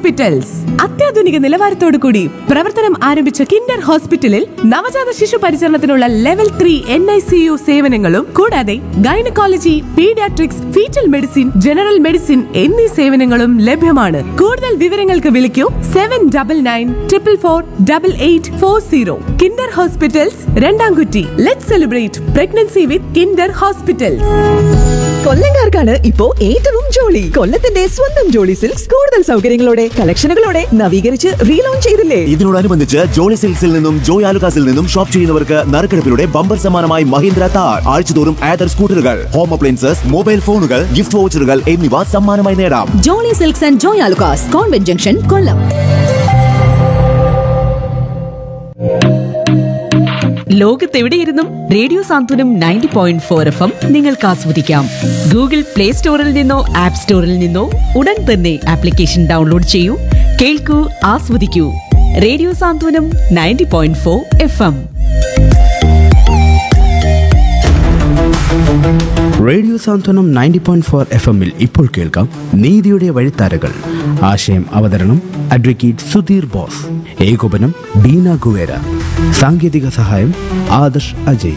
Hospitals. അത്യാധുനിക നിലവാരത്തോടു കൂടി പ്രവർത്തനം ആരംഭിച്ച കിൻഡർ ഹോസ്പിറ്റലിൽ നവജാത ശിശു പരിചരണത്തിനുള്ള ലെവൽ 3 NICU സേവനങ്ങളും കൂടാതെ gynaecology, paediatrics, fetal medicine, general medicine എന്നീ സേവനങ്ങളും ലഭ്യമാണ്. കൂടുതൽ വിവരങ്ങൾക്ക് വിളിക്കൂ 7994448840. Kinder hospitals, രണ്ടാംകുറ്റി. Let's celebrate pregnancy with Kinder hospitals. കൊല്ലംകാർക്കാണ് ഇപ്പോ ഏറ്റവും ജോളി. കൊല്ലത്തിന്റെ സ്വന്തം ജോളി സിൽക്സ് കൂടുതൽ സൗകര്യങ്ങളോടെ, കളക്ഷനുകളോടെ നവീകരിച്ച് റീലോഞ്ച് ചെയ്തില്ലേ? ഇതിനോടനുബന്ധിച്ച് ജോളി സിൽക്സിൽ നിന്നും ജോയ് ആലുകാസിൽ നിന്നും ഷോപ്പ് ചെയ്യുന്നവർക്ക് നറുക്കെടുപ്പിലൂടെ ബമ്പർ സമ്മാനമായി മഹീന്ദ്ര താർ, ആഴ്ചതോറും ആദർ സ്കൂട്ടറുകൾ, ഹോം അപ്ലയൻസസ്, മൊബൈൽ ഫോണുകൾ, ഗിഫ്റ്റ് വൗച്ചറുകൾ എന്നിവ സമ്മാനമായി നേടാം. Jolly silks and Joy Alukkas, convent junction, Kollam. ലോകത്തെവിടെയിരുന്നും radio Santhwanam 90.4 FM നിങ്ങൾക്ക് ആസ്വദിക്കാം. ഗൂഗിൾ പ്ലേ സ്റ്റോറിൽ നിന്നോ ആപ്പ് സ്റ്റോറിൽ നിന്നോ ഉടൻ തന്നെ ആപ്ലിക്കേഷൻ ഡൗൺലോഡ് ചെയ്യൂ, കേൾക്കൂ, ആസ്വദിക്കൂ. റേഡിയോ സാന്ത്വനം 90.4 FM. റേഡിയോ സാന്ത്വനം 90.4 FM-ൽ ഇപ്പോൾ കേൾക്കാം നീതിയുടെ വഴിത്താരകൾ. ആശയം അവതരണം അഡ്വക്കേറ്റ് സുധീർ ബോസ്. ഏകോപനം ബീന ഗുവേര. സാങ്കേതിക സഹായം ആദർശ് അജയ്.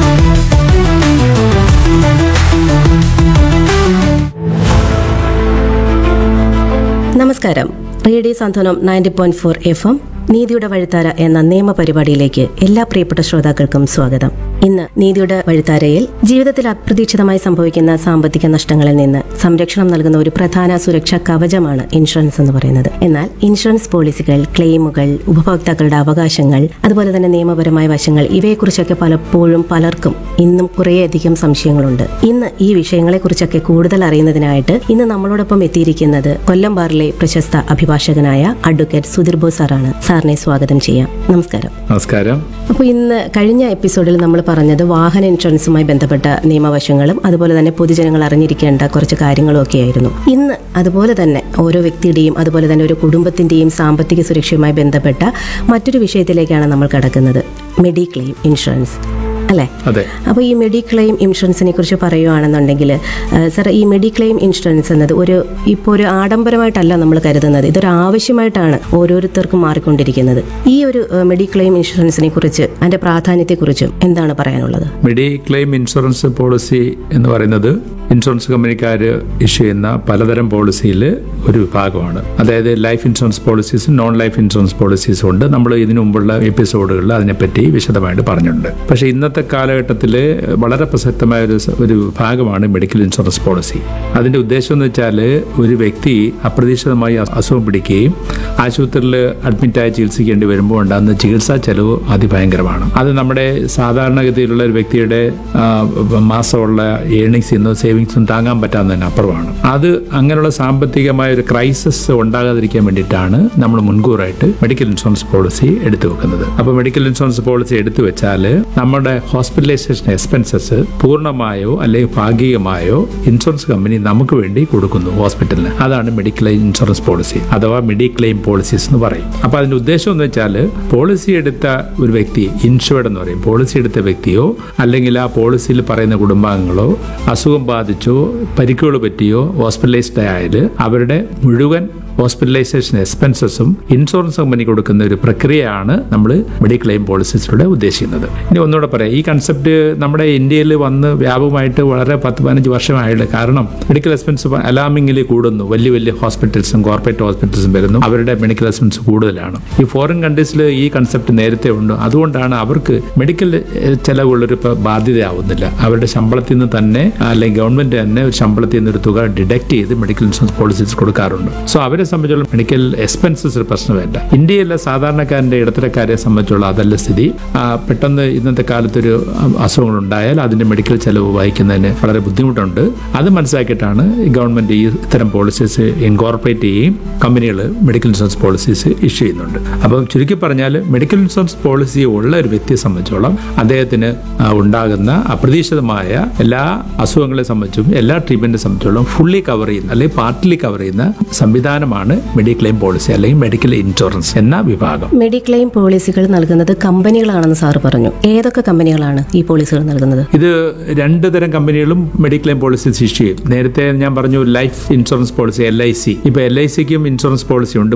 നമസ്കാരം. റേഡിയോ സാന്ത്വനം 90.4 FM നീതിയുടെ വഴിത്താര എന്ന നിയമ പരിപാടിയിലേക്ക് എല്ലാ പ്രിയപ്പെട്ട ശ്രോതാക്കൾക്കും സ്വാഗതം. ഇന്ന് നീതിയുടെ വഴിത്താരയിൽ ജീവിതത്തിൽ അപ്രതീക്ഷിതമായി സംഭവിക്കുന്ന സാമ്പത്തിക നഷ്ടങ്ങളിൽ നിന്ന് സംരക്ഷണം നൽകുന്ന ഒരു പ്രധാന സുരക്ഷാ കവചമാണ് ഇൻഷുറൻസ് എന്ന് പറയുന്നത്. എന്നാൽ ഇൻഷുറൻസ് പോളിസികൾ, ക്ലെയിമുകൾ, ഉപഭോക്താക്കളുടെ അവകാശങ്ങൾ, അതുപോലെ തന്നെ നിയമപരമായ വശങ്ങൾ, ഇവയെക്കുറിച്ചൊക്കെ പലപ്പോഴും പലർക്കും ഇന്നും കുറേയധികം സംശയങ്ങളുണ്ട്. ഇന്ന് ഈ വിഷയങ്ങളെക്കുറിച്ചൊക്കെ കൂടുതൽ അറിയുന്നതിനായിട്ട് ഇന്ന് നമ്മളോടൊപ്പം എത്തിയിരിക്കുന്നത് കൊല്ലം ബാറിലെ പ്രശസ്ത അഭിഭാഷകനായ അഡ്വക്കേറ്റ് സുധീർ ബോസ് സാറാണ്. സാറിനെ സ്വാഗതം ചെയ്യാം. നമസ്കാരം. നമസ്കാരം. അപ്പോൾ ഇന്ന് കഴിഞ്ഞ എപ്പിസോഡിൽ നമ്മൾ പറഞ്ഞത് വാഹന ഇൻഷുറൻസുമായി ബന്ധപ്പെട്ട നിയമവശങ്ങളും അതുപോലെ തന്നെ പൊതുജനങ്ങൾ അറിഞ്ഞിരിക്കേണ്ട കുറച്ച് കാര്യങ്ങളും ഒക്കെ ആയിരുന്നു. ഇന്ന് അതുപോലെ തന്നെ ഓരോ വ്യക്തിയുടെയും അതുപോലെ തന്നെ ഒരു കുടുംബത്തിന്റെയും സാമ്പത്തിക സുരക്ഷയുമായി ബന്ധപ്പെട്ട മറ്റൊരു വിഷയത്തിലേക്കാണ് നമ്മൾ കടക്കുന്നത്. മെഡിക്ലെയിം ഇൻഷുറൻസ് അല്ലേ? അപ്പോൾ ഈ മെഡിക്ലെയിം ഇൻഷുറൻസിനെ കുറിച്ച് പറയുകയാണെന്നുണ്ടെങ്കിൽ സർ, ഈ മെഡിക്ലെയിം ഇൻഷുറൻസ് എന്നത് ഇപ്പോൾ ഒരു ആഡംബരമായിട്ടല്ല നമ്മൾ കരുതുന്നത്. ഇതൊരു ആവശ്യമായിട്ടാണ് ഓരോരുത്തർക്കും മാറിക്കൊണ്ടിരിക്കുന്നത്. ഈ ഒരു മെഡിക്ലെയിം ഇൻഷുറൻസിനെ കുറിച്ച്, അതിന്റെ പ്രാധാന്യത്തെക്കുറിച്ചും എന്താണ് പറയാനുള്ളത്? മെഡിക്ലെയിം ഇൻഷുറൻസ് പോളിസി എന്ന് പറയുന്നത് ഇൻഷുറൻസ് കമ്പനിക്കാർ ഇഷ്യൂ ചെയ്യുന്ന പലതരം പോളിസിയിൽ ഒരു വിഭാഗമാണ്. അതായത് life insurance പോളിസീസും non life insurance പോളിസീസും ഉണ്ട്. നമ്മൾ ഇതിനു മുമ്പുള്ള എപ്പിസോഡുകളിൽ അതിനെപ്പറ്റി വിശദമായിട്ട് പറഞ്ഞിട്ടുണ്ട്. പക്ഷേ ഇന്നത്തെ കാലഘട്ടത്തിൽ വളരെ പ്രസക്തമായ ഒരു വിഭാഗമാണ് മെഡിക്കൽ ഇൻഷുറൻസ് പോളിസി. അതിന്റെ ഉദ്ദേശം എന്ന് വെച്ചാൽ ഒരു വ്യക്തി അപ്രതീക്ഷിതമായി അസുഖം പിടിക്കുകയും ആശുപത്രിയിൽ അഡ്മിറ്റായി ചികിത്സിക്കേണ്ടി വരുമ്പോൾ ഉണ്ടാകുന്ന ചികിത്സാ ചെലവ് അതിഭയങ്കരമാണ്. അത് നമ്മുടെ സാധാരണഗതിയിലുള്ള ഒരു വ്യക്തിയുടെ മാസമുള്ള ഏണിങ്സിൽ നിന്ന് സേവിങ്സും താങ്ങാൻ പറ്റാവുന്നതിന് അപ്പുറമാണ്. അത് അങ്ങനെയുള്ള സാമ്പത്തികമായ ഒരു ക്രൈസിസ് ഉണ്ടാകാതിരിക്കാൻ വേണ്ടിയിട്ടാണ് നമ്മൾ മുൻകൂറായിട്ട് മെഡിക്കൽ ഇൻഷുറൻസ് പോളിസി എടുത്തു വെക്കുന്നത്. അപ്പോൾ മെഡിക്കൽ ഇൻഷുറൻസ് പോളിസി എടുത്തു വെച്ചാൽ നമ്മുടെ ഹോസ്പിറ്റലൈസേഷൻ എക്സ്പെൻസസ് പൂർണ്ണമായോ അല്ലെങ്കിൽ ഭാഗികമായോ ഇൻഷുറൻസ് കമ്പനി നമുക്ക് വേണ്ടി കൊടുക്കുന്നു ഹോസ്പിറ്റലിന്. അതാണ് മെഡിക്കൽ ഇൻഷുറൻസ് പോളിസി അഥവാ മെഡിക്ലെയിം പോളിസീസ് എന്ന് പറയും. അപ്പോൾ അതിന്റെ ഉദ്ദേശം എന്ന് വെച്ചാൽ പോളിസി എടുത്ത ഒരു വ്യക്തി, ഇൻഷുർഡ് എന്ന് പറയും, പോളിസി എടുത്ത വ്യക്തിയോ അല്ലെങ്കിൽ ആ പോളിസിയിൽ പറയുന്ന കുടുംബാംഗങ്ങളോ അസുഖം ബാധിച്ചോ പരിക്കുകൾ പറ്റിയോ ഹോസ്പിറ്റലൈസ്ഡ് ആയാൽ അവരുടെ മുഴുവൻ ഹോസ്പിറ്റലൈസേഷൻ എക്സ്പെൻസസും ഇൻഷുറൻസ് കമ്പനി കൊടുക്കുന്ന ഒരു പ്രക്രിയയാണ് നമ്മൾ മെഡിക്ലെയിം പോളിസീസിലൂടെ ഉദ്ദേശിക്കുന്നത്. ഇനി ഒന്നുകൂടെ പറയാം, ഈ കൺസെപ്റ്റ് നമ്മുടെ ഇന്ത്യയിൽ വന്ന് വ്യാപകമായിട്ട് വളരെ 10-15 വർഷമായുള്ളൂ. കാരണം മെഡിക്കൽ എക്സ്പെൻസ് അലാമിംഗിലി കൂടുന്നു. വലിയ വലിയ ഹോസ്പിറ്റൽസും കോർപ്പറേറ്റ് ഹോസ്പിറ്റൽസും വരുന്നു, അവരുടെ മെഡിക്കൽ എക്സ്പെൻസ് കൂടുതലാണ്. ഈ ഫോറിൻ കൺട്രീസിൽ ഈ കൺസെപ്റ്റ് നേരത്തെ ഉണ്ട്. അതുകൊണ്ടാണ് അവർക്ക് മെഡിക്കൽ ചെലവുള്ളൊരു ബാധ്യതയാവുന്നില്ല. അവരുടെ ശമ്പളത്തിൽ നിന്ന് തന്നെ അല്ലെങ്കിൽ ഗവൺമെന്റ് തന്നെ ഒരു ശമ്പളത്തിൽ നിന്ന് ഒരു തുക ഡിഡക്ട് ചെയ്ത് മെഡിക്കൽ ഇൻഷുറൻസ് പോളിസീസ് കൊടുക്കാറുണ്ട്. സോ അവരെ സംബന്ധിച്ചുള്ള മെഡിക്കൽ എക്സ്പെൻസസ് ഒരു പ്രശ്നമല്ല. ഇന്ത്യയിലെ സാധാരണക്കാരന്റെ ഇടത്തരക്കാരെ സംബന്ധിച്ചുള്ള അതല്ല സ്ഥിതി. പെട്ടെന്ന് ഇന്നത്തെ കാലത്തൊരു അസുഖങ്ങൾ ഉണ്ടായാൽ അതിന്റെ മെഡിക്കൽ ചെലവ് വഹിക്കുന്നതിന് വളരെ ബുദ്ധിമുട്ടുണ്ട്. അത് മനസ്സിലാക്കിയിട്ടാണ് ഗവൺമെന്റ് ഈ ഇത്തരം പോളിസീസ് ഇൻകോർപ്പറേറ്റ് ചെയ്യുകയും കമ്പനികൾ മെഡിക്കൽ ഇൻഷുറൻസ് പോളിസീസ് ഇഷ്യൂ ചെയ്യുന്നുണ്ട്. അപ്പം ചുരുക്കി പറഞ്ഞാൽ മെഡിക്കൽ ഇൻഷുറൻസ് പോളിസി ഉള്ള ഒരു വ്യക്തിയെ സംബന്ധിച്ചോളം അദ്ദേഹത്തിന് ഉണ്ടാകുന്ന അപ്രതീക്ഷിതമായ എല്ലാ അസുഖങ്ങളെ സംബന്ധിച്ചും എല്ലാ ട്രീറ്റ്മെന്റിനെ സംബന്ധിച്ചോളം ഫുള്ളി കവർ ചെയ്യുന്ന അല്ലെങ്കിൽ പാർട്ട്ലി കവർ ചെയ്യുന്ന സംവിധാനമാണ് മെഡിക്ലെയിം പോളിസി അല്ലെങ്കിൽ മെഡിക്കൽ ഇൻഷുറൻസ് എന്ന വിഭാഗം. മെഡിക്ലെയിം പോളിസികൾ നൽകുന്നത് കമ്പനികളാണെന്ന് സാർ പറഞ്ഞു. ഏതൊക്കെ കമ്പനികളാണ് ഈ പോളിസികൾ നൽകുന്നത്? ഇത് 2 തരം കമ്പനികളും മെഡിക്ലെയിം പോളിസീസ് ഇഷ്യൂ ചെയ്യും. നേരത്തെ ഞാൻ പറഞ്ഞു ലൈഫ് ഇൻഷുറൻസ് പോളിസി LIC. ഇപ്പൊ LICക്കും ഇൻഷുറൻസ് പോളിസി ഉണ്ട്.